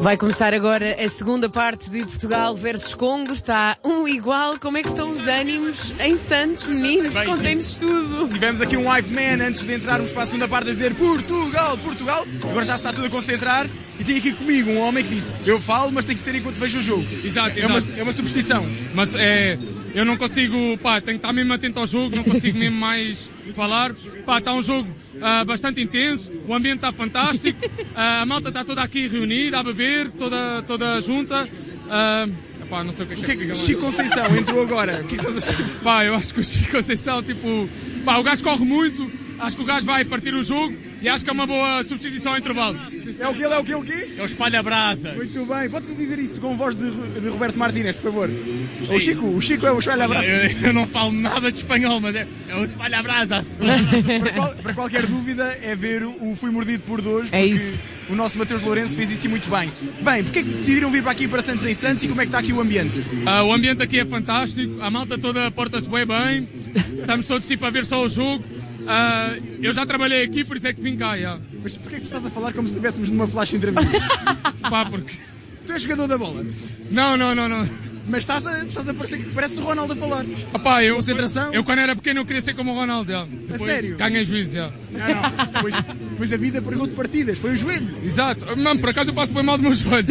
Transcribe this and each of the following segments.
Vai começar agora a segunda parte de Portugal versus Congo. Está igual. Como é que estão os ânimos em Santos, meninos? Contem-nos tudo. Tivemos aqui um hype man antes de entrarmos para a segunda parte a dizer Portugal, Portugal. Agora já se está tudo a concentrar. E tem aqui comigo um homem que disse: eu falo, mas tem que ser enquanto vejo o jogo. Exato. É uma superstição. Mas eu não consigo, tenho que estar mesmo atento ao jogo, não consigo mesmo mais falar. Está um jogo bastante intenso, o ambiente está fantástico, a malta está toda aqui reunida, a beber, toda junta. Não sei o que é que Chico Conceição entrou agora. O que é que estás a dizer? Eu acho que o Chico Conceição, o gajo corre muito, acho que o gajo vai partir o jogo e acho que é uma boa substituição ao intervalo. É o quê? É o espalha-brasas. Muito bem. Podes dizer isso com voz de Roberto Martínez, por favor? O Chico é o espalha-brasas. Eu não falo nada de espanhol, mas é o espalha-brasas. Para qualquer dúvida, é ver o Fui Mordido por Dois, porque isso. O nosso Mateus Lourenço fez isso muito bem. Bem, porque é que decidiram vir para aqui, para Santos em Santos, e como é que está aqui o ambiente? O ambiente aqui é fantástico, a malta toda porta-se bem, estamos todos para ver só o jogo. Eu já trabalhei aqui, por isso é que vim cá. Mas porquê é que tu estás a falar como se estivéssemos numa flash entrevista? Porque... Tu és jogador da bola? Não. Mas estás a parecer que parece o Ronaldo a falar. Concentração? Eu quando era pequeno eu queria ser como o Ronaldo. A sério? Ganhei juízo. Não. Depois a vida pregou de partidas, foi o joelho. Exato. Não, por acaso eu passo bem mal do meu joelho.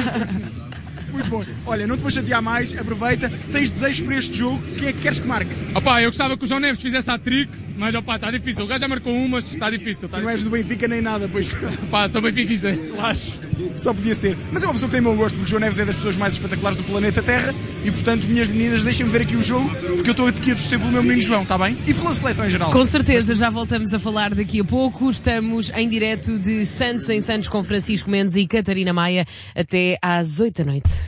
Muito bom. Olha, não te vou chatear mais, aproveita. Tens desejos para este jogo, quem é que queres que marque? Eu gostava que o João Neves fizesse a trick, mas está difícil. O gajo já marcou mas está difícil. Tu não és do Benfica nem nada, pois. Sou benfiquista. Claro. Só podia ser. Mas é uma pessoa que tem bom gosto, porque o João Neves é das pessoas mais espetaculares do planeta Terra e, portanto, minhas meninas, deixem-me ver aqui o jogo, porque eu estou aqui a torcer pelo meu menino João, está bem? E pela seleção em geral. Com certeza, já voltamos a falar daqui a pouco. Estamos em direto de Santos em Santos com Francisco Mendes e Catarina Maia até às 8 da noite.